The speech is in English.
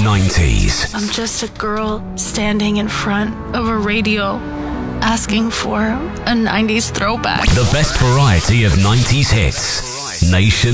90s. I'm just a girl standing in front of a radio asking for a 90s throwback. The best variety of 90s hits. Nation